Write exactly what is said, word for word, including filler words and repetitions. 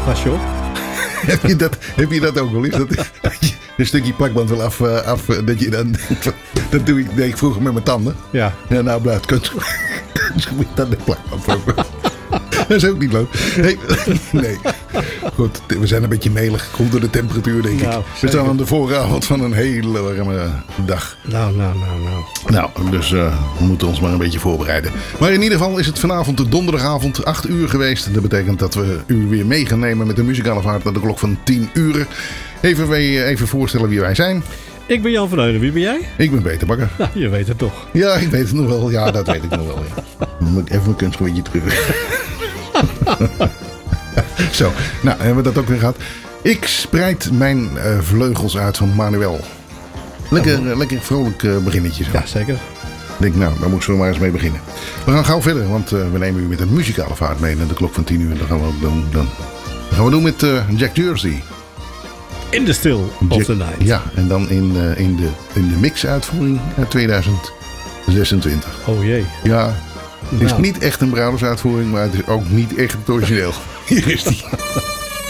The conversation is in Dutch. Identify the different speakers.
Speaker 1: Pas je op.
Speaker 2: heb, je dat, heb je dat ook wel eens? Dat, dat je een stukje plakband wil af, uh, af dat je dan... Dat doe ik, deed ik vroeger met mijn tanden.
Speaker 1: Ja.
Speaker 2: Ja, nou blijft kunstgebied dat de plakband ook. Dat is ook niet leuk. Nee, nee. Goed, we zijn een beetje melig. Komt door de temperatuur, denk
Speaker 1: nou,
Speaker 2: ik. We staan aan de vooravond van een hele warme dag.
Speaker 1: Nou, nou, nou, nou.
Speaker 2: Nou, dus uh, we moeten ons maar een beetje voorbereiden. Maar in ieder geval is het vanavond de donderdagavond, acht uur geweest. Dat betekent dat we u weer mee gaan nemen met de muzikale vaart naar de klok van tien uur. Even, wij, even voorstellen wie wij zijn.
Speaker 1: Ik ben Jan van Heunen. Wie ben jij?
Speaker 2: Ik ben Peter Bakker.
Speaker 1: Nou, je weet het toch.
Speaker 2: Ja, ik weet het nog wel. Ja, dat weet ik nog wel. Ja. Dan moet ik even mijn kunstgebiedje terug. Zo, nou hebben we dat ook weer gehad. Ik spreid mijn uh, vleugels uit van Manuel. Lekker, uh, lekker vrolijk uh, beginnetje zo.
Speaker 1: Ja, zeker.
Speaker 2: Ik denk, nou, daar moeten we maar eens mee beginnen. We gaan gauw verder, want uh, we nemen u met een muzikale vaart mee naar de klok van tien uur. Dat gaan we ook doen. Dan. Dat gaan we doen met uh, Jack Jersey.
Speaker 1: In the Still of
Speaker 2: Jack,
Speaker 1: the Night.
Speaker 2: Ja, en dan in, uh, in, de, in de mix-uitvoering uit tweeduizend zesentwintig.
Speaker 1: Oh jee.
Speaker 2: Ja, het is
Speaker 1: nou.
Speaker 2: niet echt een bruiloftsuitvoering, maar het is ook niet echt het origineel. Hier is die.